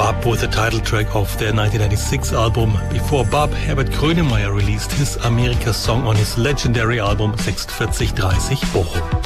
Bob was the title track of their 1996 album. Before Bob, Herbert Grönemeyer released his America song on his legendary album 4630 Bochum.